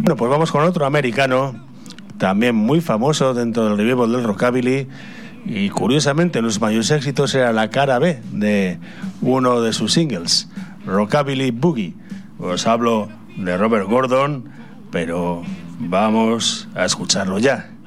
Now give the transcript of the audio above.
Bueno, pues vamos con otro americano, también muy famoso dentro del revival del rockabilly, y curiosamente uno de sus mayores éxitos era la cara B de uno de sus singles, Rockabilly Boogie. Os hablo de Robert Gordon, pero vamos a escucharlo ya.